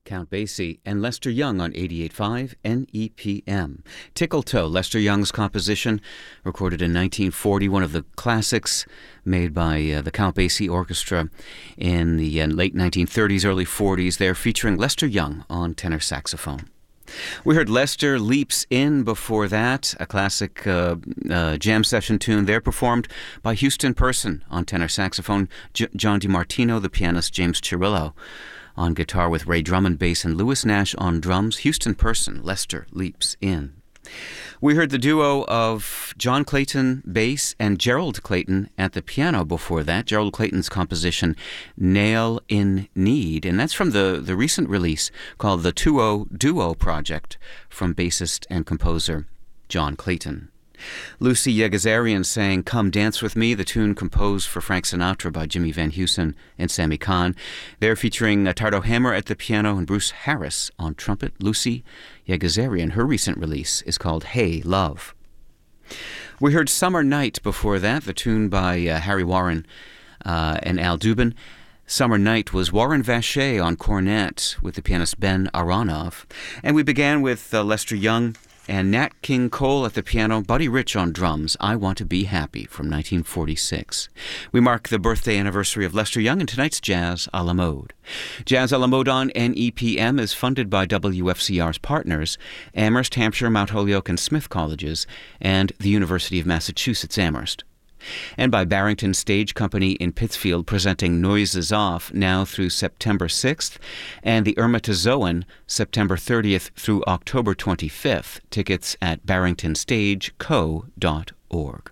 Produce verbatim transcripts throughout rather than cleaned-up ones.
Count Basie and Lester Young on eighty-eight point five N E P M. Tickle Toe, Lester Young's composition, recorded in nineteen forty, one of the classics made by uh, the Count Basie Orchestra in the uh, late nineteen thirties, early forties. They're featuring Lester Young on tenor saxophone. We heard Lester Leaps In before that, a classic uh, uh, jam session tune there performed by Houston Person on tenor saxophone, J- John DiMartino, the pianist James Cirillo on guitar with Ray Drummond bass and Lewis Nash on drums. Houston Person, Lester Leaps In. We heard the duo of John Clayton bass and Gerald Clayton at the piano before that. Gerald Clayton's composition, Nail in Need. And that's from the, the recent release called the two oh Duo Project from bassist and composer John Clayton. Lucy Yegazarian sang Come Dance With Me, the tune composed for Frank Sinatra by Jimmy Van Heusen and Sammy Kahn. They're featuring Tardo Hammer at the piano and Bruce Harris on trumpet. Lucy Yegazarian, her recent release is called Hey Love. We heard Summer Night before that, the tune by uh, Harry Warren uh, and Al Dubin. Summer Night was Warren Vacher on cornet with the pianist Ben Aronoff. And we began with uh, Lester Young and Nat King Cole at the piano, Buddy Rich on drums, I Want to Be Happy from nineteen forty-six. We mark the birthday anniversary of Lester Young in tonight's Jazz a la Mode. Jazz a la Mode on N E P M is funded by W F C R's partners, Amherst, Hampshire, Mount Holyoke, and Smith Colleges, and the University of Massachusetts Amherst. And by Barrington Stage Company in Pittsfield, presenting Noises Off now through September sixth, and the Irmatazoan September thirtieth through October twenty-fifth. Tickets at barrington stage co dot org.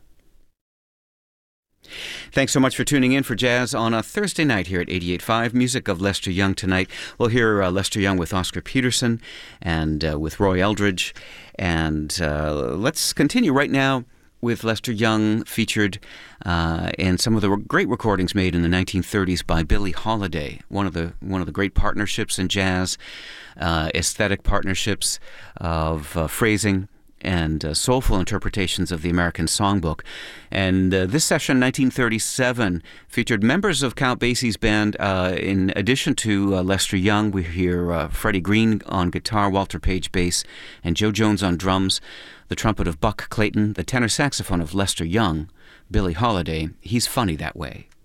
Thanks so much for tuning in for Jazz on a Thursday night here at eighty-eight point five. Music of Lester Young tonight. We'll hear uh, Lester Young with Oscar Peterson and uh, with Roy Eldridge. And uh, let's continue right now with Lester Young featured uh, in some of the great recordings made in the nineteen thirties by Billie Holiday, one of the one of the great partnerships in jazz, uh, aesthetic partnerships of uh, phrasing and uh, soulful interpretations of the American Songbook. And uh, this session, nineteen thirty-seven, featured members of Count Basie's band. Uh, in addition to uh, Lester Young, we hear uh, Freddie Green on guitar, Walter Page bass, and Joe Jones on drums, the trumpet of Buck Clayton, the tenor saxophone of Lester Young, Billie Holiday, He's Funny That Way.